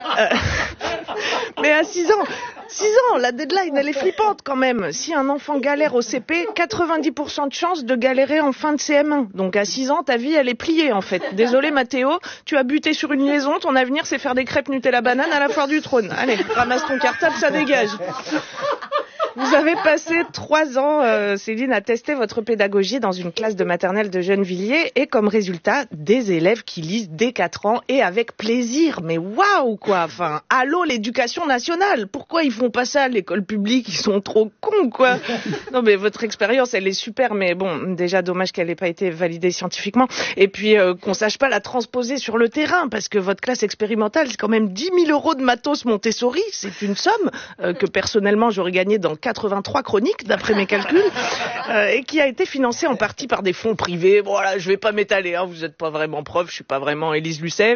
Mais à 6 ans, la deadline, elle est flippante quand même. Si un enfant galère au CP, 90% de chances de galérer en fin de CM1. Donc à 6 ans, ta vie, elle est pliée en fait. Désolé Mathéo, tu as buté sur une liaison, ton avenir c'est faire des crêpes Nutella banane à la foire du trône. Allez, ramasse ton cartable, ça dégage. Vous avez passé 3 ans, Céline, à tester votre pédagogie dans une classe de maternelle de Gennevilliers et comme résultat, des élèves qui lisent dès 4 ans et avec plaisir. Mais waouh quoi. Enfin, allô l'éducation nationale. Pourquoi ils font pas ça à l'école publique? Ils sont trop cons quoi. Non mais votre expérience, elle est super, mais bon, déjà dommage qu'elle ait pas été validée scientifiquement. Et puis qu'on sache pas la transposer sur le terrain, parce que votre classe expérimentale, c'est quand même 10 000 € de matos Montessori. C'est une somme que personnellement j'aurais gagnée dans 83 chroniques, d'après mes calculs, et qui a été financée en partie par des fonds privés. Bon, voilà, je vais pas m'étaler, hein, vous êtes pas vraiment prof, je suis pas vraiment Élise Lucet.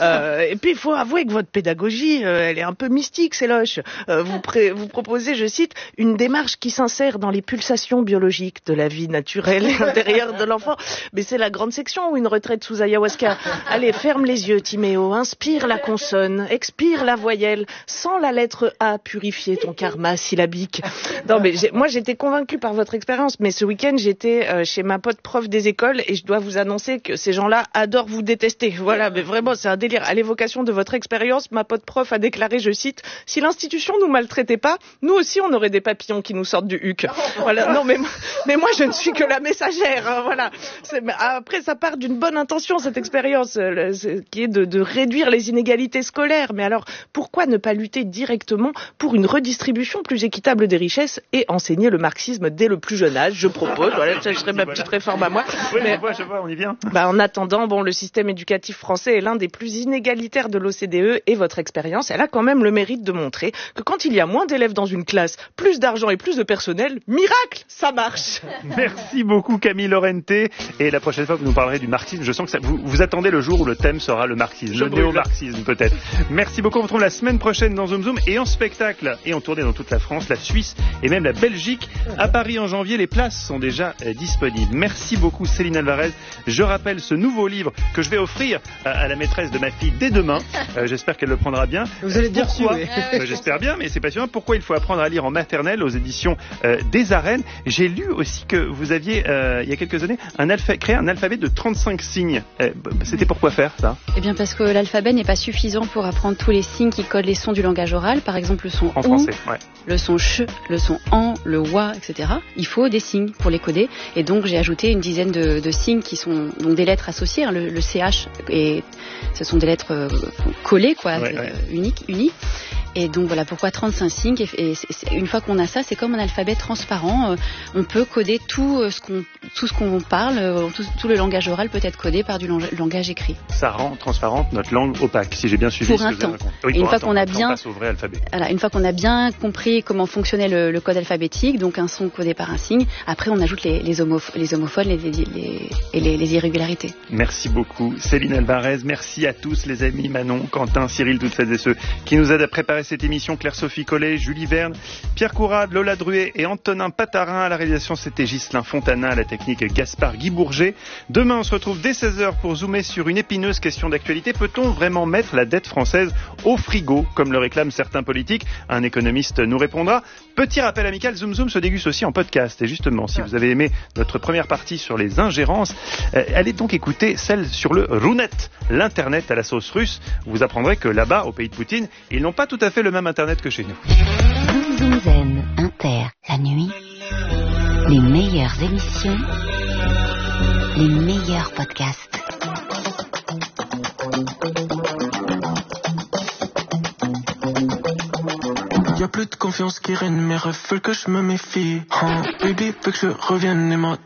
Et puis, il faut avouer que votre pédagogie, elle est un peu mystique, c'est loche. Vous proposez, je cite, une démarche qui s'insère dans les pulsations biologiques de la vie naturelle et intérieure de l'enfant. Mais c'est la grande section ou une retraite sous ayahuasca? Allez, ferme les yeux, Timéo, inspire la consonne, expire la voyelle, sens la lettre A purifier ton karma syllabique. Non, mais moi, j'étais convaincue par votre expérience, mais ce week-end, j'étais chez ma pote prof des écoles et je dois vous annoncer que ces gens-là adorent vous détester. Voilà, mais vraiment, c'est un délire. À l'évocation de votre expérience, ma pote prof a déclaré, je cite, « Si l'institution nous maltraitait pas, nous aussi, on aurait des papillons qui nous sortent du huc. » Voilà, non, mais moi, je ne suis que la messagère, hein, voilà. Après, ça part d'une bonne intention, cette expérience, qui est de réduire les inégalités scolaires. Mais alors, pourquoi ne pas lutter directement pour une redistribution plus équitable des richesses et enseigner le marxisme dès le plus jeune âge? Je propose, voilà, ça serait ma petite réforme à moi. Oui, mais je vois, on y vient. En attendant, bon, le système éducatif français est l'un des plus inégalitaires de l'OCDE et votre expérience, elle a quand même le mérite de montrer que quand il y a moins d'élèves dans une classe, plus d'argent et plus de personnel, miracle, ça marche. Merci beaucoup Camille Lorente. Et la prochaine fois, vous nous parlerez du marxisme. Je sens que vous attendez le jour où le thème sera le marxisme, le néo-marxisme peut-être. Merci beaucoup, on se retrouve la semaine prochaine dans Zoom Zoom et en spectacle et en tournée dans toute la France, la Suisse et même la Belgique. À Paris en janvier, les places sont déjà disponibles. Merci beaucoup Céline Alvarez. Je rappelle ce nouveau livre que je vais offrir à la maîtresse de ma fille dès demain. J'espère qu'elle le prendra bien. Vous allez dire pourquoi oui. J'espère bien, mais c'est passionnant. Pourquoi il faut apprendre à lire en maternelle aux éditions des Arènes. J'ai lu aussi que vous aviez, il y a quelques années, créé un alphabet de 35 signes. C'était pourquoi faire ça? Eh bien parce que l'alphabet n'est pas suffisant pour apprendre tous les signes qui codent les sons du langage oral. Par exemple le son en OU, français, ouais. Le son ch, le son en, le wa, etc. Il faut des signes pour les coder. Et donc j'ai ajouté une dizaine de signes qui sont donc des lettres associées. Hein, le CH, et ce sont des lettres collées, quoi, uniques. Et donc voilà pourquoi 35 signes. Et une fois qu'on a ça, c'est comme un alphabet transparent. On peut coder tout ce qu'on parle, tout le langage oral peut être codé par du langage écrit. Ça rend transparente notre langue opaque, si j'ai bien suivi. Pour un temps. Oui, une fois qu'on a bien, une fois qu'on a bien compris comment fonctionnait le code alphabétique, donc un son codé par un signe. Après, on ajoute les homophones, les irrégularités. Merci beaucoup, Céline Alvarez. Merci à tous, les amis, Manon, Quentin, Cyril, toutes celles et ceux qui nous aident à préparer cette émission. Claire-Sophie Collet, Julie Verne, Pierre Courade, Lola Druet et Antonin Patarin. À la réalisation, c'était Ghislain Fontana, à la technique Gaspard Guy Bourget. Demain, on se retrouve dès 16h pour zoomer sur une épineuse question d'actualité. Peut-on vraiment mettre la dette française au frigo, comme le réclament certains politiques? Un économiste nous répondra. Petit rappel amical, Zoom Zoom se déguste aussi en podcast. Et justement, si vous avez aimé notre première partie sur les ingérences, allez donc écouter celle sur le Runet, l'internet à la sauce russe. Vous apprendrez que là-bas, au pays de Poutine, ils n'ont pas tout à fait le même internet que chez nous. Zoom Zoom Zen, Inter, la nuit, les meilleures émissions, les meilleurs podcasts. Y'a plus de confiance qui règne, mes rêves veulent que je me méfie. Baby veut que je revienne et moi